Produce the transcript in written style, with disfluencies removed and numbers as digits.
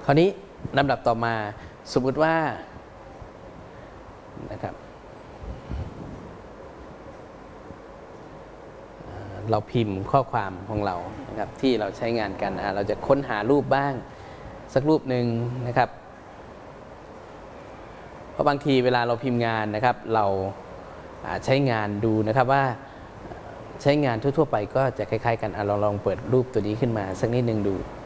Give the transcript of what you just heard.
คราวนี้ลำดับต่อมาสมมุติว่านะครับเราพิมพ์ข้อความของเรานะครับที่เราใช้งานกันเราจะค้นหารูปบ้างสักรูปหนึ่งนะครับเพราะบางทีเวลาเราพิมพ์งานนะครับเราใช้งานดูนะครับว่าใช้งานทั่วๆไปก็จะคล้ายๆกันเราลองเปิดรูปตัวนี้ขึ้นมาสักนิดนึงดู